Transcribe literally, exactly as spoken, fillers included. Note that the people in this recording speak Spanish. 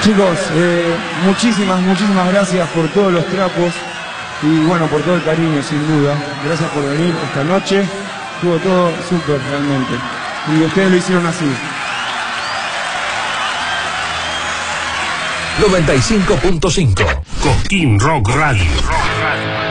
Chicos, eh, muchísimas, muchísimas gracias por todos los trapos y bueno, por todo el cariño, sin duda. Gracias por venir esta noche. Estuvo todo súper realmente. Y ustedes lo hicieron así. noventa y cinco punto cinco Cosquín Rock Radio.